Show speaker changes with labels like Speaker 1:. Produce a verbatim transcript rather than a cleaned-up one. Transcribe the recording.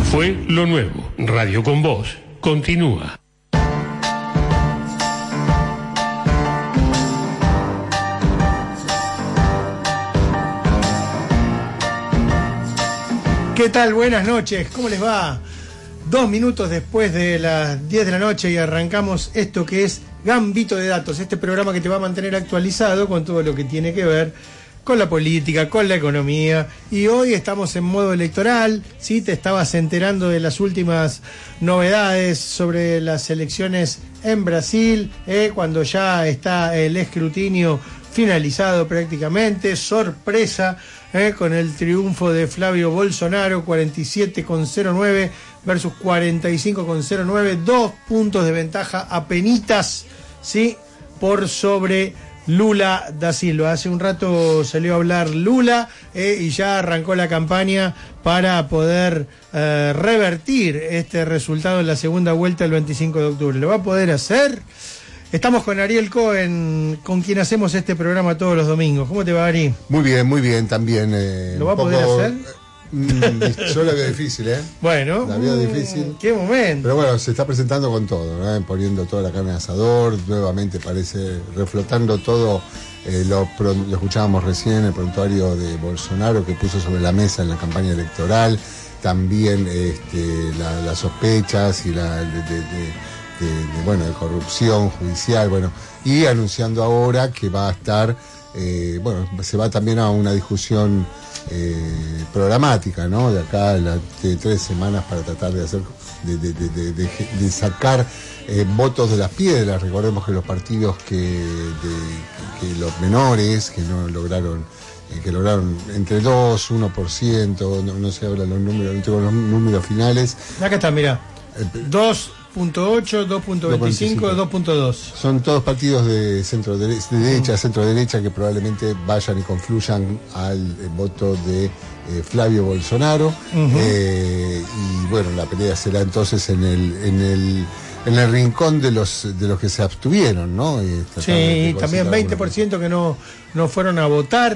Speaker 1: Fue lo nuevo. Radio con Voz continúa.
Speaker 2: ¿Qué tal? Buenas noches, ¿cómo les va? Dos minutos después de las diez de la noche y arrancamos esto que es Gambito de Datos, este programa que te va a mantener actualizado con todo lo que tiene que ver con la política, con la economía. Y hoy estamos en modo electoral, ¿sí? Te estabas enterando de las últimas novedades sobre las elecciones en Brasil, ¿eh? Cuando ya está el escrutinio finalizado prácticamente, sorpresa, ¿eh? Con el triunfo de Flavio Bolsonaro, cuarenta y siete coma cero nueve versus cuarenta y cinco coma cero nueve, dos puntos de ventaja apenitas, ¿sí? Por sobre Lula da Silva. Hace un rato salió a hablar Lula eh, y ya arrancó la campaña para poder eh, revertir este resultado en la segunda vuelta el veinticinco de octubre. ¿Lo va a poder hacer? Estamos con Ariel Cohen, con quien hacemos este programa todos los domingos. ¿Cómo te va, Ari?
Speaker 3: Muy bien, muy bien también. Eh,
Speaker 2: ¿Lo va a
Speaker 3: poco,
Speaker 2: poder hacer?
Speaker 3: Mm, yo la veo difícil, ¿eh?
Speaker 2: Bueno.
Speaker 3: La veo difícil.
Speaker 2: ¿Qué momento?
Speaker 3: Pero bueno, se está presentando con todo, ¿no? Poniendo toda la carne de asador, nuevamente parece reflotando todo. Eh, lo, lo escuchábamos recién, el prontuario de Bolsonaro que puso sobre la mesa en la campaña electoral. También este, la, las sospechas y la... De, de, de, De, de, bueno, de corrupción judicial, bueno, y anunciando ahora que va a estar, eh, bueno, se va también a una discusión eh, programática, ¿no? De acá a la, de tres semanas para tratar de hacer, de, de, de, de, de, de sacar eh, votos de las piedras. Recordemos que los partidos que, de, que, que los menores, que no lograron, eh, que lograron entre dos, uno por ciento, no, no se hablan los números, no tengo los números finales.
Speaker 2: Acá está, mirá, dos punto ocho, dos punto veinticinco, dos punto dos.
Speaker 3: Son todos partidos de centro de derecha, centro derecha, que probablemente vayan y confluyan al eh, voto de eh, Flavio Bolsonaro. Uh-huh. eh, y bueno, la pelea será entonces en el en el en el rincón de los de los que se abstuvieron, ¿no?
Speaker 2: Sí, también veinte por ciento que no no fueron a votar.